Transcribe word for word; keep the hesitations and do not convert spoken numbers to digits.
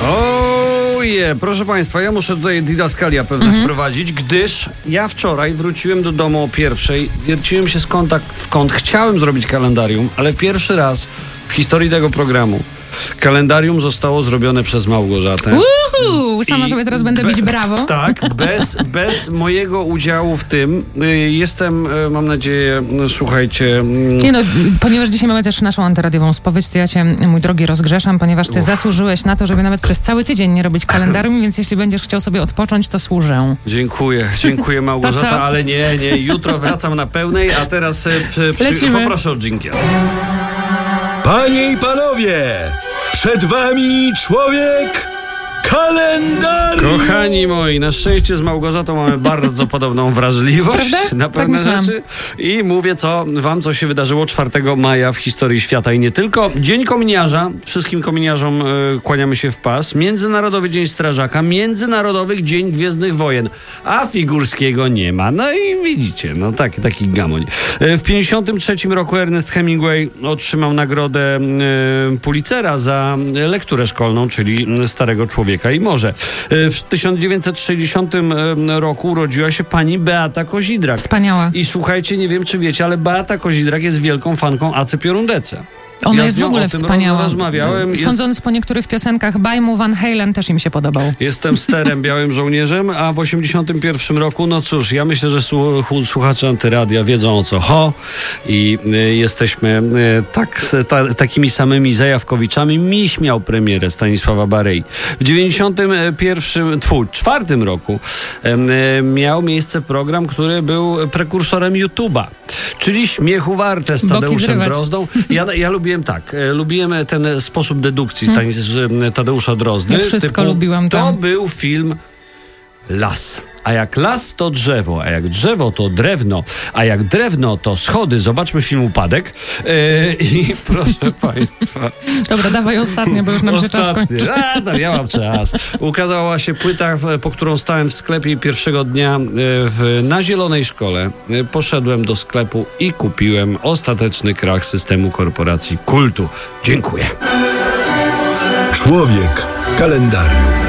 Oje, proszę Państwa, ja muszę tutaj didaskalia pewne mhm. wprowadzić, gdyż ja wczoraj wróciłem do domu o pierwszej, wierciłem się z kąta w kąt, chciałem zrobić kalendarium, ale pierwszy raz w historii tego programu kalendarium zostało zrobione przez Małgorzatę. Uhu, sama I sobie teraz będę be, bić brawo. Tak, bez, bez mojego udziału w tym. Jestem, mam nadzieję, słuchajcie... Nie no, ponieważ dzisiaj mamy też naszą antyradiową spowiedź, to ja cię, mój drogi, rozgrzeszam, ponieważ ty Uf. zasłużyłeś na to, żeby nawet przez cały tydzień nie robić kalendarium, więc jeśli będziesz chciał sobie odpocząć, to służę. Dziękuję, dziękuję Małgorzata, ale nie, nie, jutro wracam na pełnej, a teraz przy, poproszę o dżingiel. Panie i panowie, przed wami człowiek kalendarium. Kochani moi, na szczęście z Małgorzatą mamy bardzo podobną wrażliwość Prawda? na pewne tak rzeczy. I mówię co wam, co się wydarzyło czwartego maja w historii świata i nie tylko. Dzień kominiarza. Wszystkim kominiarzom y, kłaniamy się w pas. Międzynarodowy Dzień Strażaka. Międzynarodowy Dzień Gwiezdnych Wojen. A Figurskiego nie ma. No i widzicie, no taki, taki gamoń. Y, w pięćdziesiątym trzecim roku Ernest Hemingway otrzymał nagrodę y, Pulitzera za lekturę szkolną, czyli Starego Człowieka i Morze. W tysiąc dziewięćset sześćdziesiątym roku urodziła się pani Beata Kozidrak. Wspaniała. I słuchajcie, nie wiem czy wiecie, ale Beata Kozidrak jest wielką fanką Acy Piorundece. Ona ja jest w ogóle wspaniała. Rozmawiałem. Sądząc jest... po niektórych piosenkach, By mu Van Halen też im się podobał. Jestem sterem, białym żołnierzem, a w osiemdziesiątym pierwszym roku, no cóż, ja myślę, że słuchacze Antyradia wiedzą o co ho i y, jesteśmy y, tak, ta, takimi samymi zajawkowiczami. Miś miał premierę Stanisława Barei. W dziewięćdziesiątym pierwszym, tfu, czwartym roku y, miał miejsce program, który był prekursorem YouTube'a, czyli Śmiechu Warte z Tadeuszem Drozdą. Ja, ja lubiłem tak, lubiłem ten sposób dedukcji hmm. Stanis- Tadeusza Drozdy. Ja wszystko typu, lubiłam tam. To był film Las. A jak las to drzewo, a jak drzewo to drewno, a jak drewno to schody. Zobaczmy film Upadek. Yy, I proszę Państwa. Dobra, dawaj ostatnie, bo już nam się czas kończy. A, tam ja mam czas. Ukazała się płyta, po którą stałem w sklepie pierwszego dnia w, na Zielonej Szkole. Poszedłem do sklepu i kupiłem Ostateczny krach systemu korporacji Kultu. Dziękuję. Człowiek kalendarium.